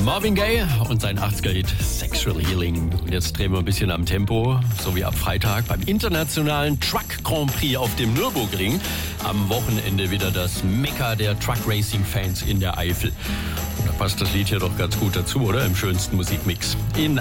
Marvin Gaye und sein 80er-Hit Sexual Healing. Und jetzt drehen wir ein bisschen am Tempo, so wie ab Freitag beim internationalen Truck Grand Prix auf dem Nürburgring. Am Wochenende wieder das Mekka der Truck Racing Fans in der Eifel. Und da passt das Lied hier doch ganz gut dazu, oder? Im schönsten Musikmix. In